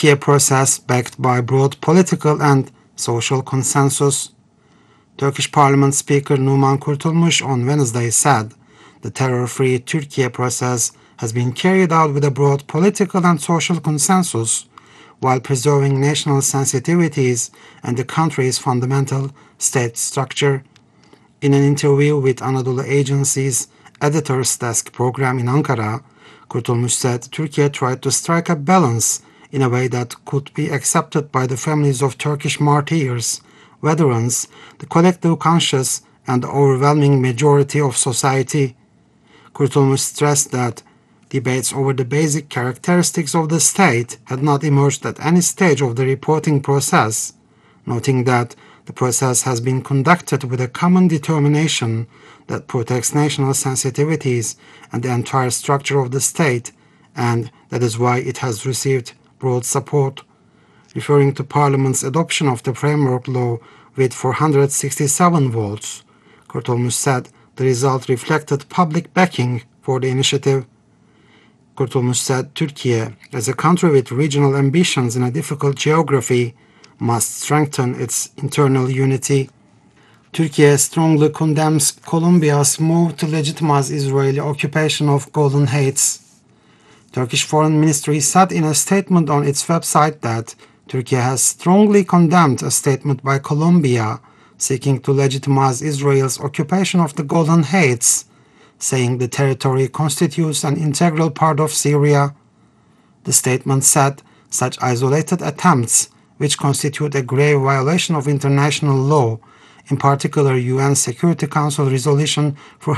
Turkey process backed by broad political and social consensus. Turkish Parliament Speaker Numan Kurtulmuş on Wednesday said the terror-free Turkey process has been carried out with a broad political and social consensus while preserving national sensitivities and the country's fundamental state structure. In an interview with Anadolu Agency's Editor's Desk program in Ankara, Kurtulmuş said Turkey tried to strike a balance in a way that could be accepted by the families of Turkish martyrs, veterans, the collective conscience, and the overwhelming majority of society. Kurtulmuş stressed that debates over the basic characteristics of the state had not emerged at any stage of the reporting process, noting that the process has been conducted with a common determination that protects national sensitivities and the entire structure of the state, and that is why it has received broad support. Referring to Parliament's adoption of the framework law with 467 votes, Kurtulmuş said the result reflected public backing for the initiative. Kurtulmuş said Turkey, as a country with regional ambitions in a difficult geography, must strengthen its internal unity. Turkey strongly condemns Colombia's move to legitimize Israeli occupation of Golan Heights. Turkish Foreign Ministry said in a statement on its website that Turkey has strongly condemned a statement by Colombia seeking to legitimize Israel's occupation of the Golan Heights, saying the territory constitutes an integral part of Syria. The statement said such isolated attempts, which constitute a grave violation of international law, in particular UN Security Council Resolution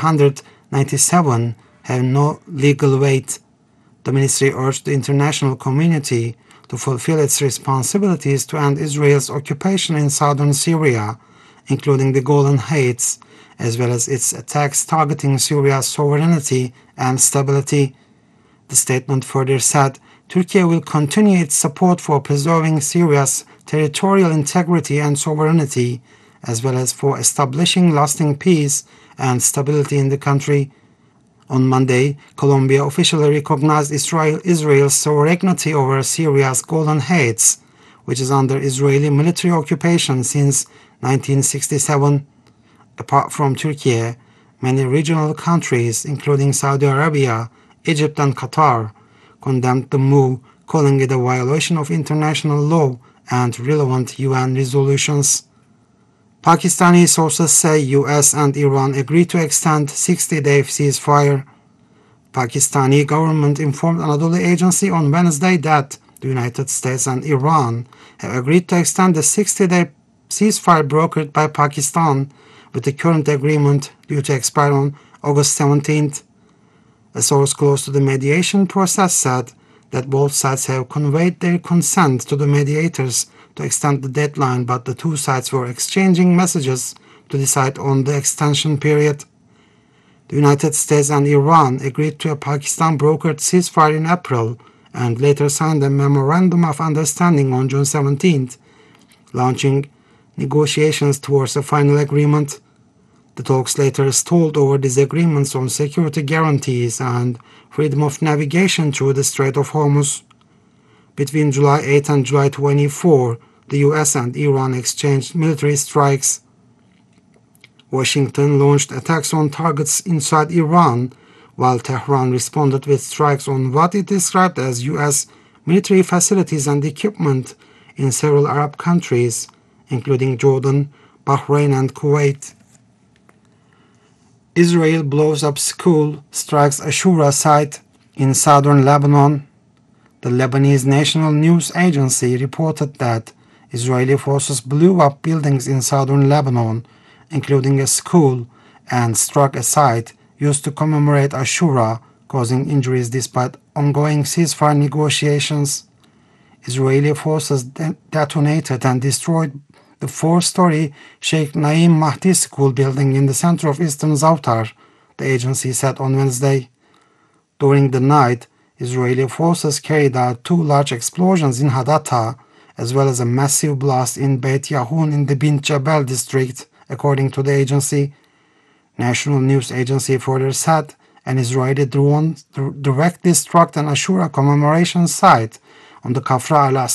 497, have no legal weight. The ministry urged the international community to fulfill its responsibilities to end Israel's occupation in southern Syria, including the Golan Heights, as well as its attacks targeting Syria's sovereignty and stability. The statement further said Turkey will continue its support for preserving Syria's territorial integrity and sovereignty, as well as for establishing lasting peace and stability in the country. On Monday, Colombia officially recognized Israel's sovereignty over Syria's Golan Heights, which is under Israeli military occupation since 1967. Apart from Turkey, many regional countries, including Saudi Arabia, Egypt, and Qatar, condemned the move, calling it a violation of international law and relevant UN resolutions. Pakistani sources say US and Iran agreed to extend 60-day ceasefire. Pakistani government informed Anadolu Agency on Wednesday that the United States and Iran have agreed to extend the 60-day ceasefire brokered by Pakistan, with the current agreement due to expire on August 17th. A source close to the mediation process said that both sides have conveyed their consent to the mediators to extend the deadline, but the two sides were exchanging messages to decide on the extension period. The United States and Iran agreed to a Pakistan-brokered ceasefire in April and later signed a memorandum of understanding on June 17th, launching negotiations towards a final agreement. The talks later stalled over disagreements on security guarantees and freedom of navigation through the Strait of Hormuz. Between July 8 and July 24, the US and Iran exchanged military strikes. Washington launched attacks on targets inside Iran, while Tehran responded with strikes on what it described as US military facilities and equipment in several Arab countries, including Jordan, Bahrain, and Kuwait. Israel blows up school, strikes Ashura site in southern Lebanon. The Lebanese National News Agency reported that Israeli forces blew up buildings in southern Lebanon, including a school, and struck a site used to commemorate Ashura, causing injuries despite ongoing ceasefire negotiations. Israeli forces detonated and destroyed the 4-story Sheikh Naim Mahdi school building in the center of eastern Zautar, the agency said on Wednesday. During the night, Israeli forces carried out 2 large explosions in Hadatta, as well as a massive blast in Beit Yahun in the Bint Jabal district, according to the agency. National News Agency further said an Israeli drone directly struck an Ashura commemoration site on the Kafra al